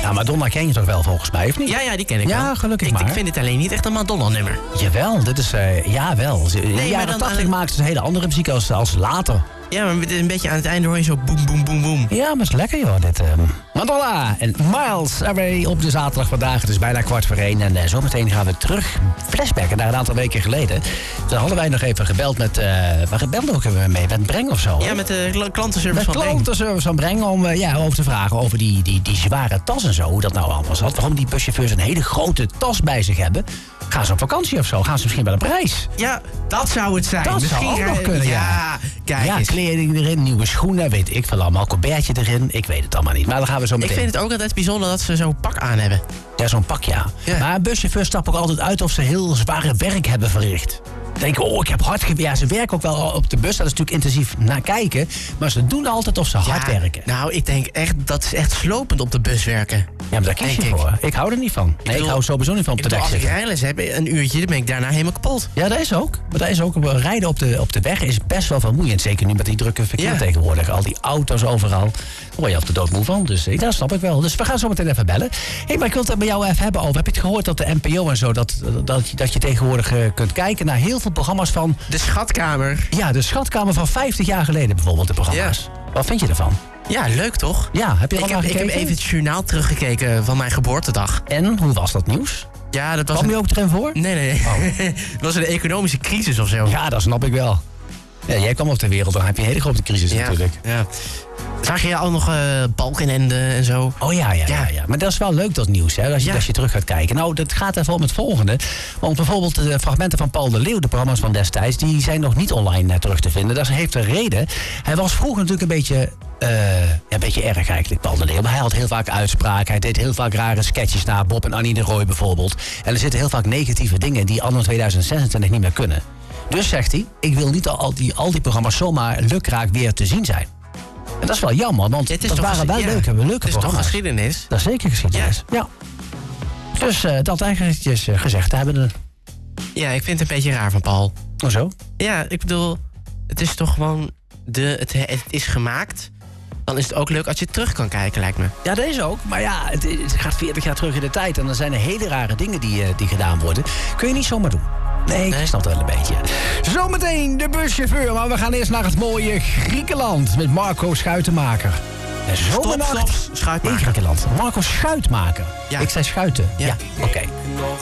Ja, Madonna ken je toch wel volgens mij, of niet? Ja, die ken ik wel. Ja, gelukkig maar. Ik vind het alleen niet echt een Madonna-nummer. Jawel, dit is... jawel. In de jaren 80 maakte ze een hele andere muziek als later. Ja, maar een beetje aan het einde hoor je zo boem, boem, boem, boem. Ja, maar het is lekker joh, dit. Madonna en Miles Away op de zaterdag vandaag. Het is bijna 1:15 en zometeen gaan we terug flashbacken naar een aantal weken geleden. Toen hadden wij nog even gebeld met... waar belden ook even mee? Met Breng of zo? Ja, met de klantenservice van Breng. Met klantenservice van Breng om over te vragen over die zware tas en zo. Hoe dat nou allemaal zat. Waarom die buschauffeurs een hele grote tas bij zich hebben. Gaan ze op vakantie of zo? Gaan ze misschien wel op reis? Ja, dat zou het zijn. Dat misschien zou ook nog kunnen, ja. Kijk eens. Kleding erin, nieuwe schoenen, weet ik veel allemaal. Colbertje erin, ik weet het allemaal niet. Maar dan gaan we zo meteen. Ik vind het ook altijd bijzonder dat ze zo'n pak aan hebben. Ja, zo'n pak, ja. Maar buschauffeurs stappen ook altijd uit of ze heel zware werk hebben verricht. Denken, ik heb hard gewerkt. Ja, ze werken ook wel op de bus. Dat is natuurlijk intensief naar kijken. Maar ze doen altijd of ze hard werken. Nou, ik denk echt, dat is echt slopend op de bus werken. Ja, maar daar kies je voor. Ik hou er niet van. Ik hou sowieso niet van op de weg zitten. Als ik rijles heb, een uurtje, dan ben ik daarna helemaal kapot. Ja, dat is ook. Maar dat is ook. Rijden op de weg is best wel vermoeiend. Zeker nu met die drukke verkeer tegenwoordig. Al die auto's overal. Daar word je op de dood moe van. Dus dat snap ik wel. Dus we gaan zo meteen even bellen. Maar ik wil het met jou even hebben over. Heb je het gehoord dat de NPO en zo, dat je tegenwoordig kunt kijken naar heel veel programma's van... De Schatkamer. Ja, de Schatkamer van 50 jaar geleden bijvoorbeeld, de programma's. Ja. Wat vind je ervan? Ja, leuk toch? Ja, heb je ik heb even het journaal teruggekeken van mijn geboortedag. En, hoe was dat nieuws? Ja, dat was kwam je ook erin voor? Nee. Oh. Het was een economische crisis of zo. Ja, dat snap ik wel. Ja, jij kwam op de wereld, dan heb je een hele grote crisis natuurlijk. Ja. Zag je al nog Balkenende en zo? Oh ja. Maar dat is wel leuk, dat nieuws, hè, als je terug gaat kijken. Nou, dat gaat even om het volgende. Want bijvoorbeeld de fragmenten van Paul de Leeuw, de programma's van destijds, die zijn nog niet online terug te vinden. Dat heeft een reden. Hij was vroeger natuurlijk een beetje erg eigenlijk, Paul de Leeuw. Maar hij had heel vaak uitspraken. Hij deed heel vaak rare sketches naar Bob en Annie de Rooij bijvoorbeeld. En er zitten heel vaak negatieve dingen die anno 2026 niet meer kunnen. Dus zegt hij, ik wil niet al die programma's zomaar lukraak weer te zien zijn. En dat is wel jammer, want dat waren wel leuke programma's. Het is toch geschiedenis? Dat is zeker geschiedenis, ja. Dus dat eigenlijk gezegd hebben. Ja, ik vind het een beetje raar van Paul. Hoezo? Ja, ik bedoel, het is toch gewoon... Het is gemaakt. Dan is het ook leuk als je terug kan kijken, lijkt me. Ja, dat is ook. Maar ja, het gaat 40 jaar terug in de tijd. En dan zijn er hele rare dingen die gedaan worden. Kun je niet zomaar doen. Nee, ik snap het wel een beetje. Zometeen de buschauffeur. Maar we gaan eerst naar het mooie Griekenland. Met Marco Schuitenmaker. En Stop, Schuitmaker. In Griekenland. Marco Schuitmaker. Ja. Ik zei Schuiten. Ja. Oké.